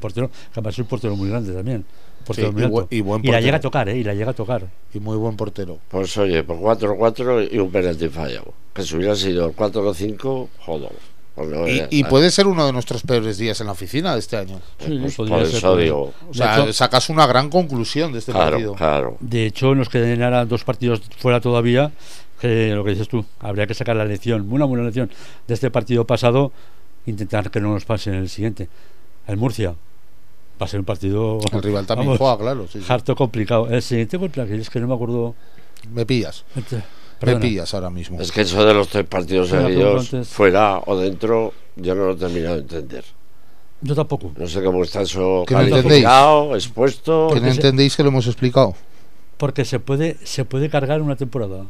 portero, que además es un portero muy grande también. Portero Sí, muy alto. y buen Y la portero. llega a tocar, y la llega a tocar. Y muy buen portero. Pues oye, por 4-4 y un penalti fallado. Que si hubiera sido el 4-5, joder. Pues no, Y puede ser uno de nuestros peores días en la oficina de este año. Sí, pues podría por ser, eso podría. digo. O sea, De hecho, sacas una gran conclusión de este partido. Claro. De hecho, nos quedan ahora 2 partidos fuera todavía. Que lo que dices tú, habría que sacar la lección, una buena lección de este partido pasado, intentar que no nos pase en el siguiente. El Murcia va a ser un partido. El rival también juega, claro. Sí, sí. Harto complicado. El siguiente contra que es que no me acuerdo. Me pillas. Perdona. Me pillas ahora mismo. Es que eso de los 3 partidos Una seguidos, pregunta antes. fuera o dentro, yo no lo he terminado de entender. Yo tampoco. No sé cómo está eso ¿Que no calificado, expuesto. ¿Que no porque entendéis que lo hemos explicado? Porque se puede cargar una temporada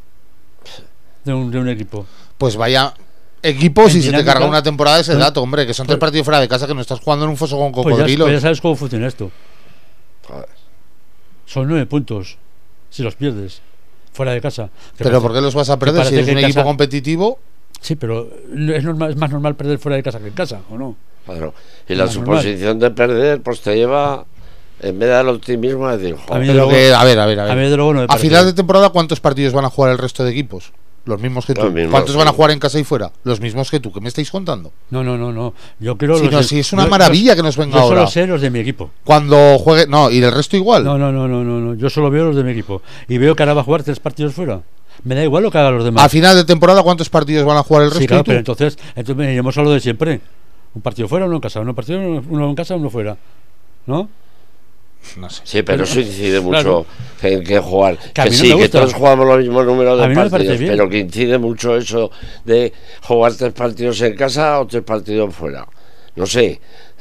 de un equipo. Pues vaya equipo En si se te dinámica, carga una temporada ese pues- dato, hombre, que son 3 partidos fuera de casa, que no estás jugando en un foso con Pues cocodrilos. ya sabes cómo funciona esto. Joder. Son 9 puntos si los pierdes fuera de casa. Que Pero parece- ¿por qué los vas a perder si parece eres que un en equipo casa- competitivo? Sí, pero es más normal perder fuera de casa que en casa, ¿o no? Claro. Y la Normal. suposición de perder, pues te lleva, en vez del optimismo, a decir, A mí joder, de Pero luego- que, a ver. A mí, de luego, no me A parece. final de temporada, ¿cuántos partidos van a jugar el resto de equipos? Los mismos que tú. Los mismos, ¿Cuántos sí. van a jugar en casa y fuera? Los mismos que tú. ¿Qué me estáis contando? No. Yo quiero Si los no, de- si es una yo- maravilla que nos venga yo ahora. solo sé los de mi equipo. Cuando juegue. No, y el resto igual. No. Yo solo veo los de mi equipo. Y veo que ahora va a jugar 3 partidos fuera. Me da igual lo que hagan los demás. A final de temporada, ¿cuántos partidos van a jugar el resto? Sí, claro, y tú? pero entonces iremos a lo de siempre. Un partido fuera, uno en casa. Uno en casa, uno fuera. ¿No? No sé. Sí, pero eso incide mucho claro. en qué jugar. Que a Que mí no sí, me que gusta. todos jugamos los mismos números A de mí no me parece partidos, bien. pero que incide mucho eso de jugar 3 partidos en casa o 3 partidos fuera. No sé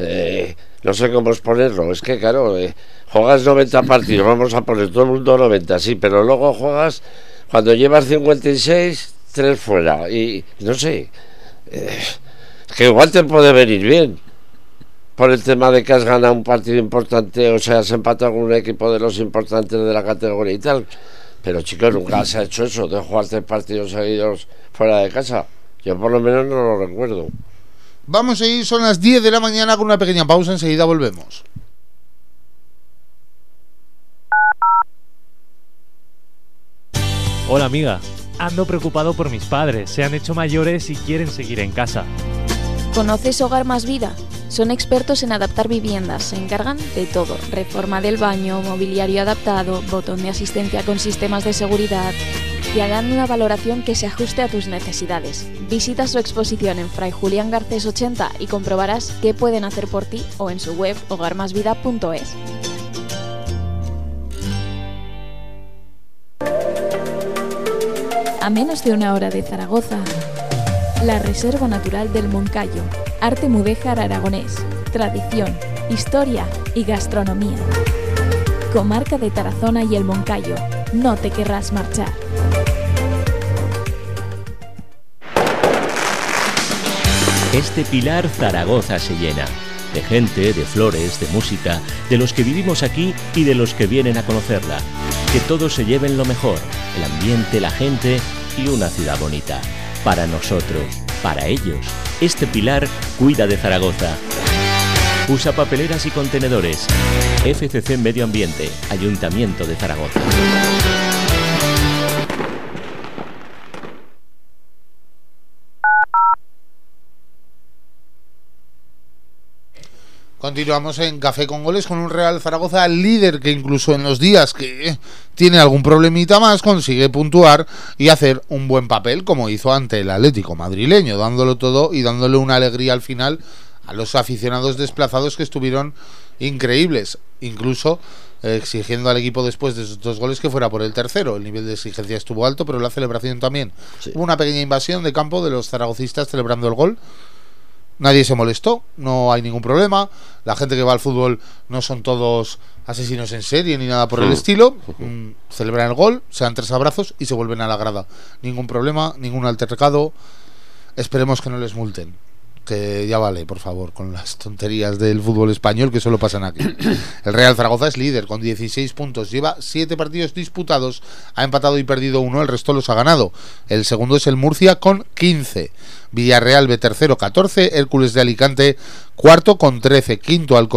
cómo exponerlo. Es que, claro, juegas 90 partidos, vamos a poner todo el mundo 90, sí, pero luego juegas, cuando llevas 56, 3 fuera. Y no sé, que igual te puede venir bien. Por el tema de que has ganado un partido importante, o sea, has empatado con un equipo de los importantes de la categoría y tal. Pero chicos, nunca se ha hecho eso, de jugar 3 partidos seguidos fuera de casa. Yo por lo menos no lo recuerdo. Vamos a ir, son las 10 de la mañana con una pequeña pausa, enseguida volvemos. Hola amiga, ando preocupado por mis padres, se han hecho mayores y quieren seguir en casa. ¿Conoces Hogar Más Vida? Son expertos en adaptar viviendas, se encargan de todo, reforma del baño, mobiliario adaptado, botón de asistencia con sistemas de seguridad. Te harán una valoración que se ajuste a tus necesidades. Visita su exposición en Fray Julián Garcés 80 y comprobarás qué pueden hacer por ti o en su web hogarmasvida.es. A menos de una hora de Zaragoza, la Reserva Natural del Moncayo, arte mudéjar aragonés, tradición, historia y gastronomía. Comarca de Tarazona y el Moncayo, no te querrás marchar. Este pilar Zaragoza se llena. De gente, de flores, de música, de los que vivimos aquí y de los que vienen a conocerla. Que todos se lleven lo mejor, el ambiente, la gente y una ciudad bonita. Para nosotros, para ellos, este pilar cuida de Zaragoza. Usa papeleras y contenedores. FCC Medio Ambiente, Ayuntamiento de Zaragoza. Continuamos en Café con Goles con un Real Zaragoza líder que incluso en los días que tiene algún problemita más consigue puntuar y hacer un buen papel como hizo ante el Atlético madrileño, dándolo todo y dándole una alegría al final a los aficionados desplazados que estuvieron increíbles, incluso exigiendo al equipo después de esos 2 goles que fuera por el tercero. El nivel de exigencia estuvo alto, pero la celebración también. Sí. Hubo una pequeña invasión de campo de los zaragocistas celebrando el gol. Nadie se molestó, no hay ningún problema. La gente que va al fútbol no son todos asesinos en serie ni nada por el estilo. Celebran el gol, se dan 3 abrazos y se vuelven a la grada. Ningún problema, ningún altercado. Esperemos que no les multen. Que ya vale, por favor, con las tonterías del fútbol español que solo pasan aquí. El Real Zaragoza es líder con 16 puntos. Lleva 7 partidos disputados. Ha empatado y perdido 1, el resto los ha ganado. El segundo es el Murcia con 15. Villarreal B tercero 14. Hércules de Alicante cuarto con 13. Quinto Alcobendas